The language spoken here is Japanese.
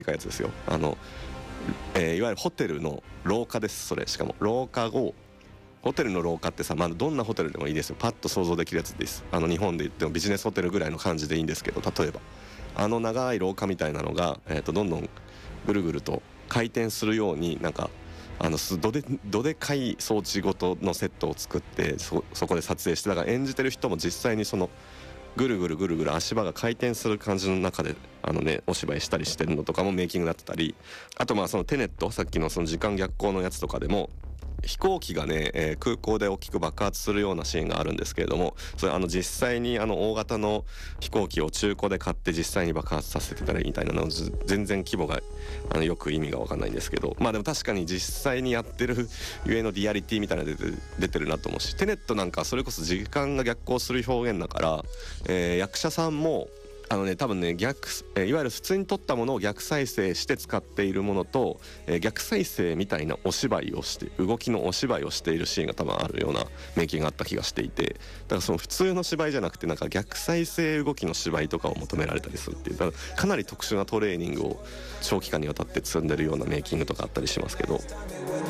いやつですよ。いわゆるホテルの廊下です。それしかも廊下を、ホテルの廊下ってさ、どんなホテルでもいいですよ。パッと想像できるやつです。日本で言ってもビジネスホテルぐらいの感じでいいんですけど、例えば長い廊下みたいなのが、どんどんぐるぐると回転するように、なんかどでかい装置ごとのセットを作って、そこで撮影して、だから演じてる人も実際にそのぐるぐるぐるぐる足場が回転する感じの中でお芝居したりしてるのとかもメイキングになってたり、あとそのテネット、さっきのその時間逆行のやつとかでも飛行機がね、空港で大きく爆発するようなシーンがあるんですけれども、それ実際に大型の飛行機を中古で買って実際に爆発させてたりみたいなの、全然規模がよく意味が分かんないんですけど、でも確かに実際にやってるゆえのリアリティみたいなの出てるなと思うし、テネットなんかそれこそ時間が逆行する表現だから、役者さんも多分ね、いわゆる普通に撮ったものを逆再生して使っているものと、逆再生みたいなお芝居をして、動きのお芝居をしているシーンが多分あるようなメイキングがあった気がしていて、だからその普通の芝居じゃなくて、なんか逆再生動きの芝居とかを求められたりするっていう、だからかなり特殊なトレーニングを長期間にわたって積んでるようなメイキングとかあったりしますけど。